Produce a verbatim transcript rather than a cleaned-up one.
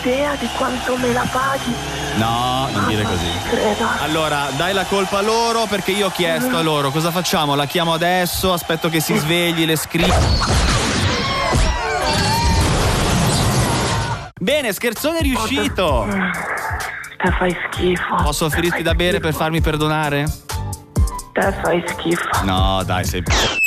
idea di quanto me la paghi? No, non dire così. Credo. Allora, dai la colpa a loro perché io ho chiesto a loro. Cosa facciamo? La chiamo adesso, aspetto che si svegli, le scrivo. Bene, scherzone riuscito. Te fai schifo. Posso offrirti da bere per farmi perdonare? Te fai schifo. No, dai, sei